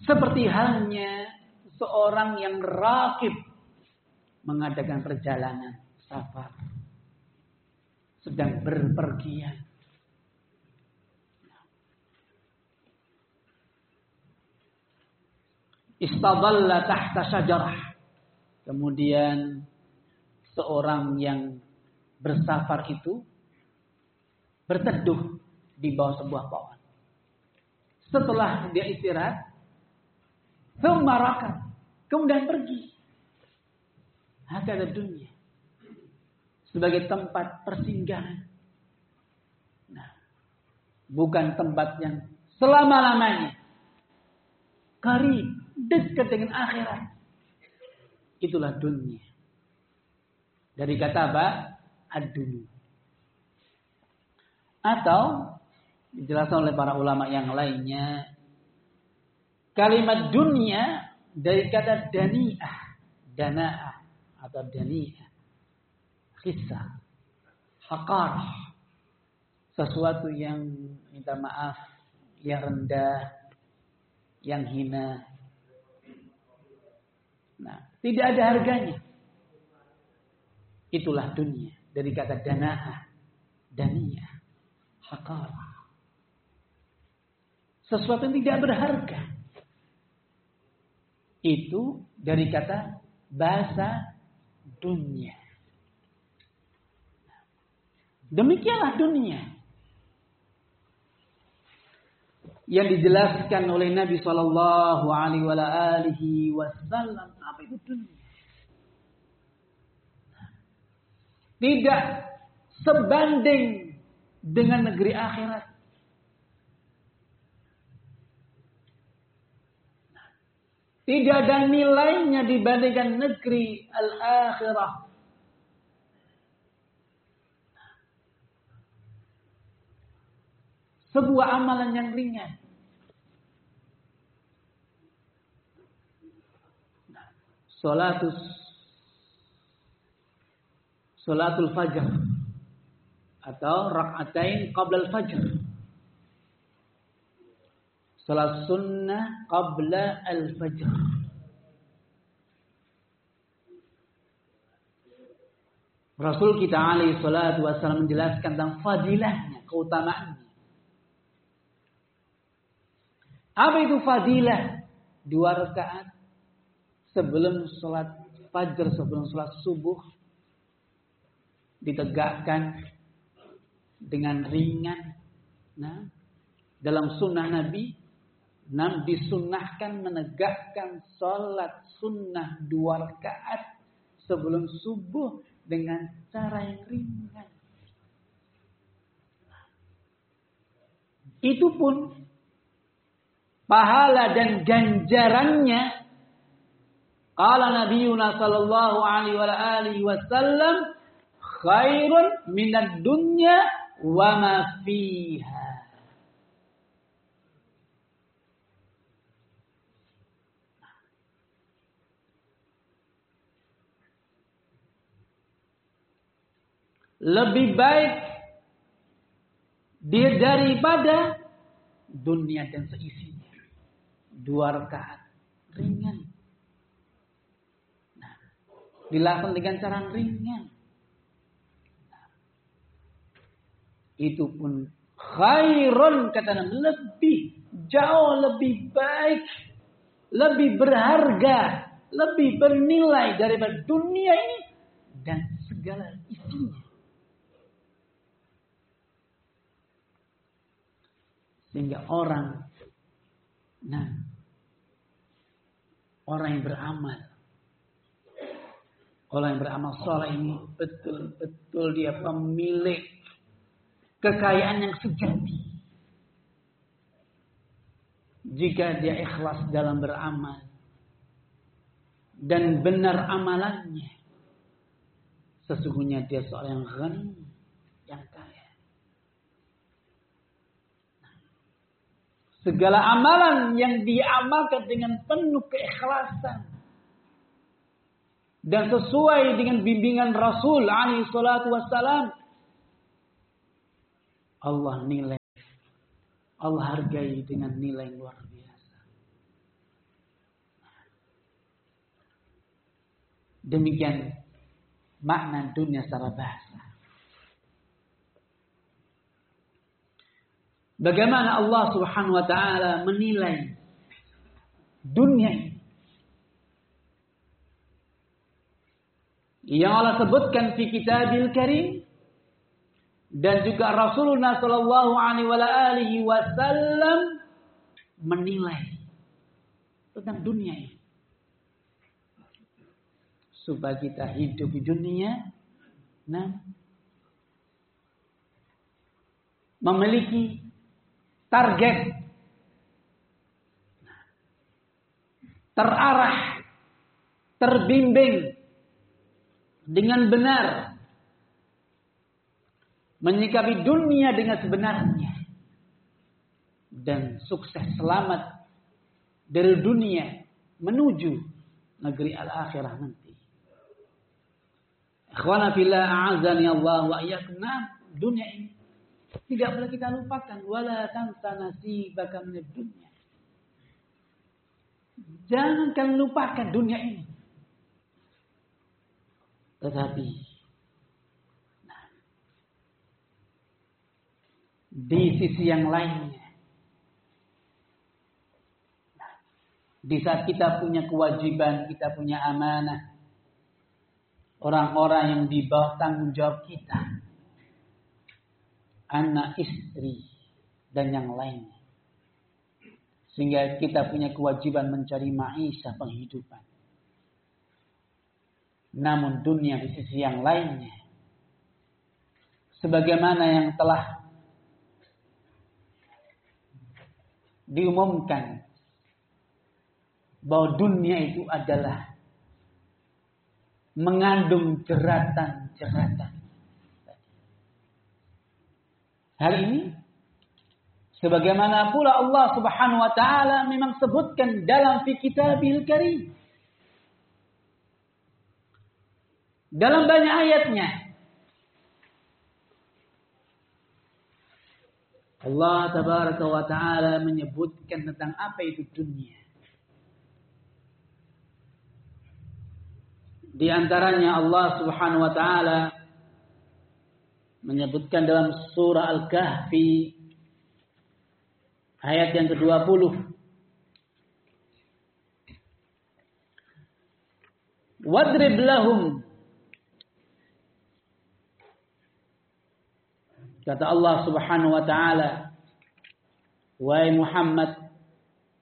Seperti halnya seorang yang rakib mengadakan perjalanan safar, sedang berpergian. Istadalla tahta syajarah. Kemudian seorang yang bersafar itu berteduh di bawah sebuah pohon. Setelah dia istirahat, thumma rakab, kemudian pergi. Hakada dunia, sebagai tempat persinggahan. Nah, bukan tempat yang selama-lamanya. Qarib, dekat dengan akhirat. Itulah dunia. Dari kata apa? Ad-dunya. Atau dijelaskan oleh para ulama yang lainnya, kalimat dunia dari kata dani'ah, dana'ah atau dani'ah, khissah, haqarah, sesuatu yang minta maaf, yang rendah, yang hina. Nah, tidak ada harganya. Itulah dunia dari kata dana'ah, daniyah, haqarah. Sesuatu yang tidak berharga. Itu dari kata bahasa dunia. Demikianlah dunia yang dijelaskan oleh Nabi Shallallahu Alaihi Wasallam. Apa itu dunia? Tidak sebanding dengan negeri akhirat. Tidak ada nilainya dibandingkan negeri al-akhirah. Sebuah amalan yang ringan. Salatul fajr atau rak'atain qabla al-fajr. Salat sunnah qabla al-fajr. Rasul kita alaihi salatu wasallam menjelaskan tentang fadilahnya, keutamaannya. Apa itu fadilah? 2 rakaat sebelum salat fajar, sebelum salat subuh, ditegakkan dengan ringan. Nah, dalam sunnah Nabi disunnahkan menegakkan salat sunnah 2 rakaat sebelum subuh dengan cara yang ringan. Itu pun pahala dan ganjarannya, qala nabiyuna sallallahu alaihi wasallam, khairun minad dunya wa ma fiha. Lebih baik dia daripada dunia dan seisinya. 2 rakaat ringan. Nah, dilakukan dengan cara ringan. Nah, itu pun khairun, kata Nabi, lebih jauh lebih baik, lebih berharga, lebih bernilai daripada dunia ini dan segala isinya. Sehingga orang yang beramal, orang yang beramal saleh ini betul-betul dia pemilik kekayaan yang sejati. Jika dia ikhlas dalam beramal dan benar amalannya, sesungguhnya dia seorang yang ghani, yang kaya. Segala amalan yang diamalkan dengan penuh keikhlasan dan sesuai dengan bimbingan Rasul alaihi salatu wassalam, Allah hargai dengan nilai yang luar biasa. Demikian makna dunia secara bahasa. Bagaimana Allah Subhanahu wa taala menilai dunia ini? Yang Allah sebutkan di Kitabil Karim dan juga Rasulullah sallallahu alaihi wasallam menilai tentang dunia ini. Supaya kita hidup di dunia memiliki target, terarah, terbimbing dengan benar, menyikapi dunia dengan sebenarnya, dan sukses selamat dari dunia menuju negeri al-akhirah nanti. Ikhwana fillah, a'azani Allah wa iyyakum. Dunia ini tidak boleh kita lupakan. Wala tansa nasibaka minad dunya. Jangan kalian lupakan dunia ini. Tetapi di sisi yang lainnya, di saat kita punya kewajiban, kita punya amanah, orang-orang yang di bawah tanggung jawab kita, anak, istri, dan yang lainnya. Sehingga kita punya kewajiban mencari maisha, penghidupan. Namun dunia di sisi yang lainnya, sebagaimana yang telah diumumkan, bahwa dunia itu adalah mengandung jeratan-jeratan. Hal ini sebagaimana pula Allah Subhanahu wa taala memang sebutkan dalam fi Kitabil Karim. Dalam banyak ayatnya Allah tabaraka wa taala menyebutkan tentang apa itu dunia. Di antaranya Allah Subhanahu wa taala menyebutkan dalam surah Al-Kahfi ayat yang ke-20. Wadrib lahum, kata Allah Subhanahu wa taala, wahai Muhammad,